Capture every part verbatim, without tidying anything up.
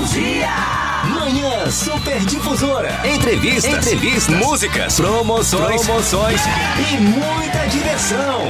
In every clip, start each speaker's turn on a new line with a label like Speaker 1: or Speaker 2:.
Speaker 1: dia!
Speaker 2: Manhã Super Difusora. Entrevistas, Entrevistas, músicas, promoções, promoções e muita diversão.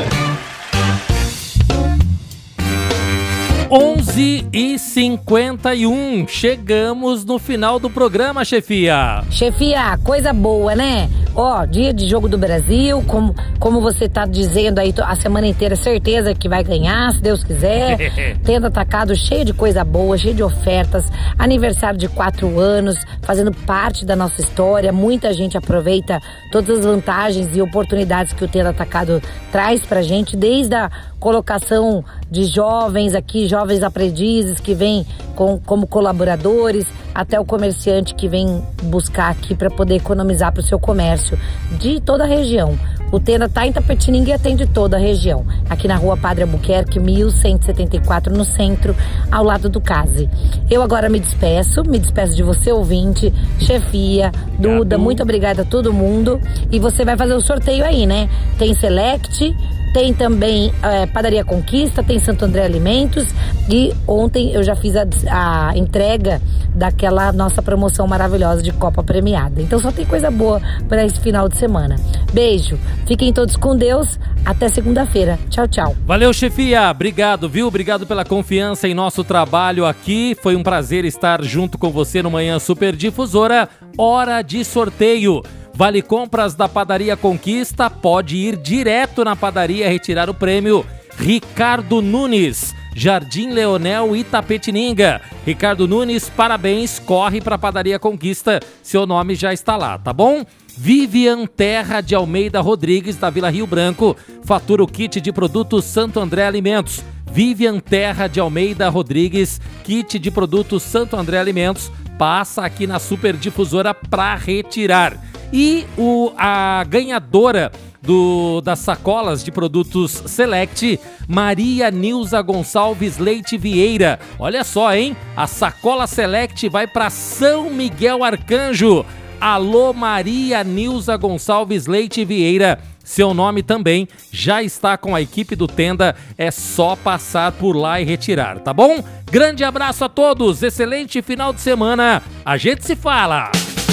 Speaker 3: onze e cinquenta e um, chegamos no final do programa, chefia.
Speaker 4: Chefia, coisa boa, né? Ó, dia de Jogo do Brasil, como, como você tá dizendo aí a semana inteira, certeza que vai ganhar, se Deus quiser. Tendo atacado cheio de coisa boa, cheio de ofertas, aniversário de quatro anos, fazendo parte da nossa história. Muita gente aproveita todas as vantagens e oportunidades que o Tendo Atacado traz pra gente, desde a colocação de jovens aqui, jovens aprendizes que vêm com, como colaboradores, até o comerciante que vem buscar aqui para poder economizar para o seu comércio de toda a região. O Tenda está em Itapetininga e atende toda a região. Aqui na rua Padre Albuquerque, mil cento e setenta e quatro, no centro, ao lado do Case. Eu agora me despeço, me despeço de você, ouvinte, chefia, Duda, muito obrigada a todo mundo. E você vai fazer o sorteio aí, né? Tem Select, tem também é, Padaria Conquista, tem Santo André Alimentos. E ontem eu já fiz a, a entrega daquela nossa promoção maravilhosa de Copa Premiada. Então só tem coisa boa para esse final de semana. Beijo, fiquem todos com Deus, até segunda-feira. Tchau, tchau.
Speaker 3: Valeu, chefia, obrigado, viu? Obrigado pela confiança em nosso trabalho aqui. Foi um prazer estar junto com você no Manhã Super Difusora. Hora de sorteio. Vale compras da Padaria Conquista, pode ir direto na padaria retirar o prêmio. Ricardo Nunes, Jardim Leonel, Itapetininga. Ricardo Nunes, parabéns, corre para a Padaria Conquista, seu nome já está lá, tá bom? Vivian Terra de Almeida Rodrigues, da Vila Rio Branco, fatura o kit de produtos Santo André Alimentos. Vivian Terra de Almeida Rodrigues, kit de produtos Santo André Alimentos, passa aqui na Super Difusora para retirar. E o, a ganhadora do, das sacolas de produtos Select, Maria Nilza Gonçalves Leite Vieira. Olha só, hein? A sacola Select vai para São Miguel Arcanjo. Alô, Maria Nilza Gonçalves Leite Vieira. Seu nome também já está com a equipe do Tenda, é só passar por lá e retirar, tá bom? Grande abraço a todos, excelente final de semana, a gente se fala!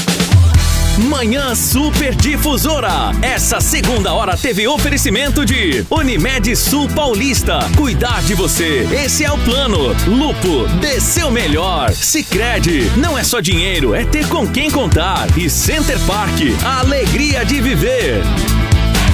Speaker 2: Manhã Super Difusora. Essa segunda hora teve oferecimento de Unimed Sul Paulista. Cuidar de você, esse é o plano. Lupo, dê seu melhor. Sicredi, não é só dinheiro, é ter com quem contar. E Center Park, a alegria de viver.